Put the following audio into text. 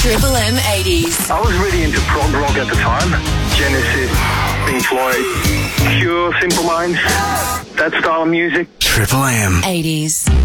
Triple M 80s. I was really into prog rock at the time. Genesis, Pink Floyd, Cure, Simple Minds, that style of music. Triple M 80s.